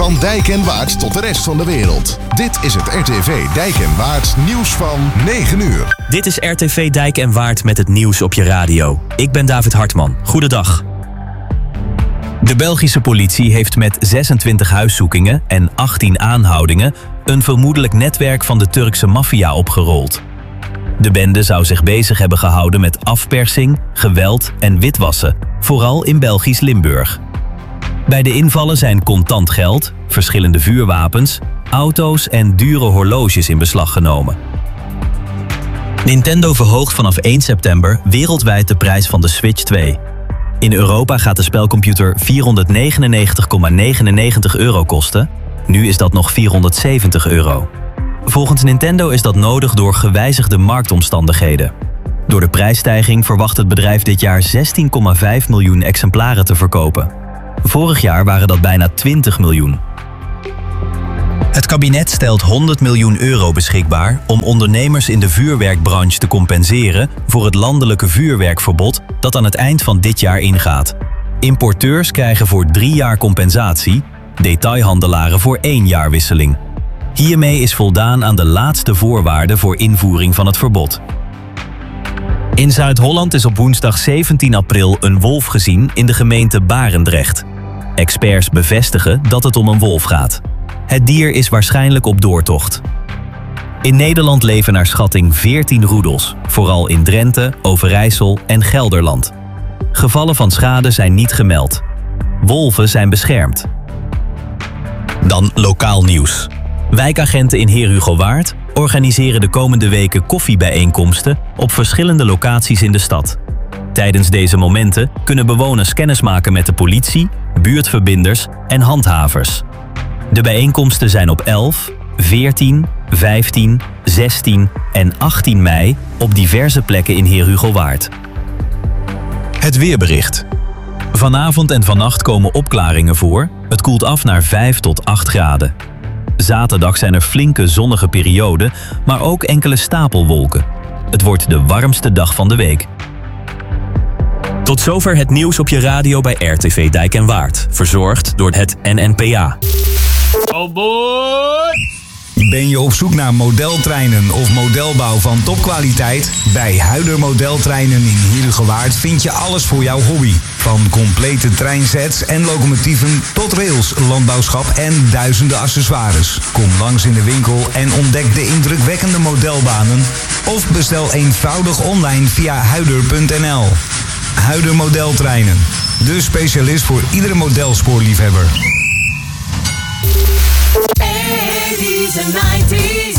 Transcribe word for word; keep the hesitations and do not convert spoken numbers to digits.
Van Dijk en Waard tot de rest van de wereld. Dit is het R T V Dijk en Waard nieuws van negen uur. Dit is R T V Dijk en Waard met het nieuws op je radio. Ik ben David Hartman. Goedendag. De Belgische politie heeft met zesentwintig huiszoekingen en achttien aanhoudingen een vermoedelijk netwerk van de Turkse maffia opgerold. De bende zou zich bezig hebben gehouden met afpersing, geweld en witwassen, vooral in Belgisch Limburg. Bij de invallen zijn contant geld, verschillende vuurwapens, auto's en dure horloges in beslag genomen. Nintendo verhoogt vanaf één september wereldwijd de prijs van de Switch twee. In Europa gaat de spelcomputer vierhonderdnegenennegentig komma negenennegentig euro kosten. Nu is dat nog vierhonderdzeventig euro. Volgens Nintendo is dat nodig door gewijzigde marktomstandigheden. Door de prijsstijging verwacht het bedrijf dit jaar zestien komma vijf miljoen exemplaren te verkopen. Vorig jaar waren dat bijna twintig miljoen. Het kabinet stelt honderd miljoen euro beschikbaar om ondernemers in de vuurwerkbranche te compenseren voor het landelijke vuurwerkverbod dat aan het eind van dit jaar ingaat. Importeurs krijgen voor drie jaar compensatie, detailhandelaren voor één jaar wisseling. Hiermee is voldaan aan de laatste voorwaarden voor invoering van het verbod. In Zuid-Holland is op woensdag zeventien april een wolf gezien in de gemeente Barendrecht. Experts bevestigen dat het om een wolf gaat. Het dier is waarschijnlijk op doortocht. In Nederland leven naar schatting veertien roedels, vooral in Drenthe, Overijssel en Gelderland. Gevallen van schade zijn niet gemeld. Wolven zijn beschermd. Dan lokaal nieuws. Wijkagenten in Heerhugowaard organiseren de komende weken koffiebijeenkomsten op verschillende locaties in de stad. Tijdens deze momenten kunnen bewoners kennismaken met de politie, buurtverbinders en handhavers. De bijeenkomsten zijn op elf, veertien, vijftien, zestien en achttien mei op diverse plekken in Heerhugowaard. Het weerbericht. Vanavond en vannacht komen opklaringen voor. Het koelt af naar vijf tot acht graden. Zaterdag zijn er flinke zonnige perioden, maar ook enkele stapelwolken. Het wordt de warmste dag van de week. Tot zover het nieuws op je radio bij R T V Dijk en Waard. Verzorgd door het N N P A. Oh boy! Ben je op zoek naar modeltreinen of modelbouw van topkwaliteit? Bij Huider Modeltreinen in Heerhugowaard vind je alles voor jouw hobby. Van complete treinsets en locomotieven tot rails, landbouwschap en duizenden accessoires. Kom langs in de winkel en ontdek de indrukwekkende modelbanen. Of bestel eenvoudig online via huider punt n l. Huider Modeltreinen. De specialist voor iedere modelspoorliefhebber. eighties and nineties